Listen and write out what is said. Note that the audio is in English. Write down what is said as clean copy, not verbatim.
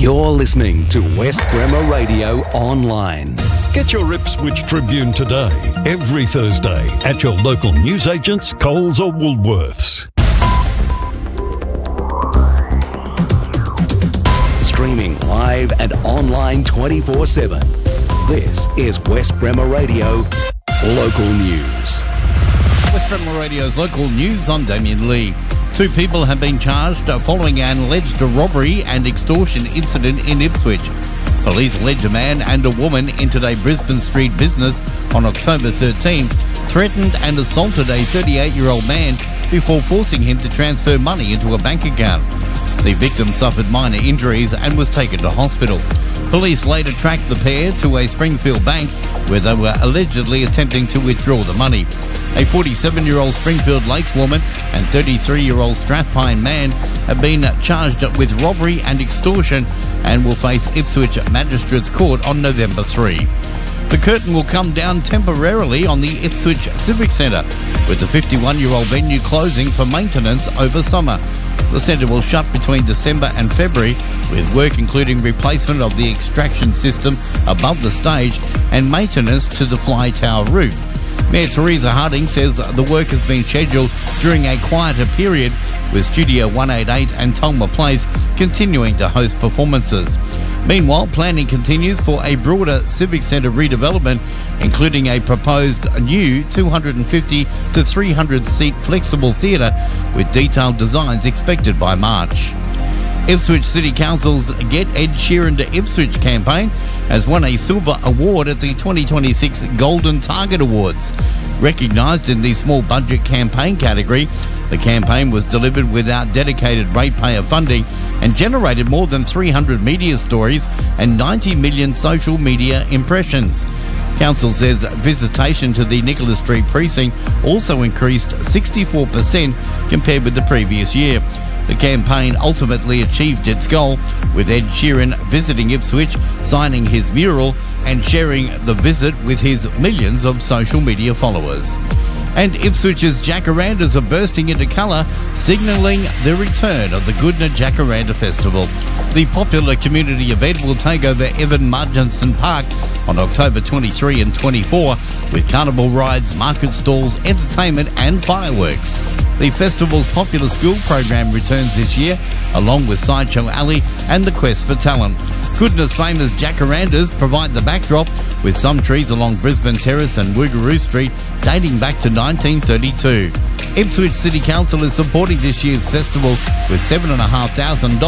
You're listening to West Bremer Radio Online. Get your Ipswich Tribune today, every Thursday, at your local newsagents, Coles or Woolworths. Streaming live and online 24/7. This is West Bremer Radio Local News. West Bremer Radio's local news. I'm Damien Lee. 2 people have been charged following an alleged robbery and extortion incident in Ipswich. Police allege a man and a woman entered a Brisbane Street business on October 13, threatened and assaulted a 38-year-old man before forcing him to transfer money into a bank account. The victim suffered minor injuries and was taken to hospital. Police later tracked the pair to a Springfield bank where they were allegedly attempting to withdraw the money. A 47-year-old Springfield Lakes woman and 33-year-old Strathpine man have been charged with robbery and extortion and will face Ipswich Magistrates Court on November 3. The curtain will come down temporarily on the Ipswich Civic Centre, with the 51-year-old venue closing for maintenance over summer. The centre will shut between December and February, with work including replacement of the extraction system above the stage and maintenance to the fly tower roof. Mayor Teresa Harding says the work has been scheduled during a quieter period, with Studio 188 and Tolmer Place continuing to host performances. Meanwhile, planning continues for a broader Civic Centre redevelopment, including a proposed new 250 to 300 seat flexible theatre with detailed designs expected by March. Ipswich City Council's Get Ed Sheeran to Ipswich campaign has won a silver award at the 2026 Golden Target Awards. Recognised in the small budget campaign category, the campaign was delivered without dedicated ratepayer funding and generated more than 300 media stories and 90 million social media impressions. Council says visitation to the Nicholas Street precinct also increased 64% compared with the previous year. The campaign ultimately achieved its goal, with Ed Sheeran visiting Ipswich, signing his mural and sharing the visit with his millions of social media followers. And Ipswich's jacarandas are bursting into colour, signalling the return of the Goodna Jacaranda Festival. The popular community event will take over Evan Marginson Park on October 23 and 24, with carnival rides, market stalls, entertainment and fireworks. The festival's popular school program returns this year, along with Sideshow Alley and the Quest for Talent. Goodna's famous jacarandas provide the backdrop, with some trees along Brisbane Terrace and Woogaroo Street dating back to 1932. Ipswich City Council is supporting this year's festival with $7,500